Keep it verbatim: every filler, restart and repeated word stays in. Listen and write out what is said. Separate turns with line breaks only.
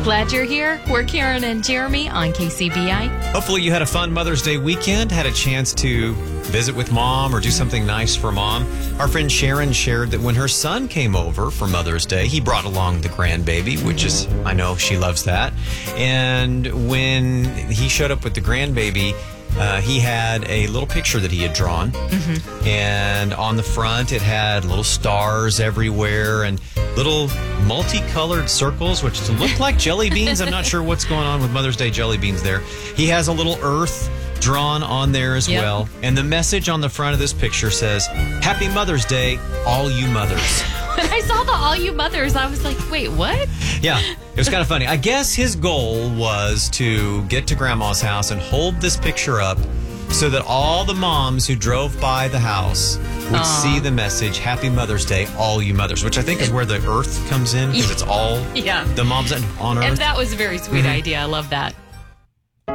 Glad you're here. We're Karen and Jeremy on K C B I.
Hopefully you had a fun Mother's Day weekend, had a chance to visit with mom or do something nice for mom. Our friend Sharon shared that when her son came over for Mother's Day, he brought along the grandbaby, which is, I know she loves that. And when he showed up with the grandbaby, Uh, he had a little picture that he had drawn, mm-hmm. and on the front it had little stars everywhere and little multicolored circles, which look like jelly beans. I'm not sure what's going on with Mother's Day jelly beans there. He has a little earth drawn on there as yep. well, and the message on the front of this picture says, "Happy Mother's Day, all you mothers."
When I saw the all you mothers, I was like, wait, what?
Yeah, it was kind of funny. I guess his goal was to get to Grandma's house and hold this picture up so that all the moms who drove by the house would Aww. see the message, "Happy Mother's Day, all you mothers," which I think is where the earth comes in, because it's all
yeah.
the moms on Earth.
And that was a very sweet mm-hmm. idea. I love that.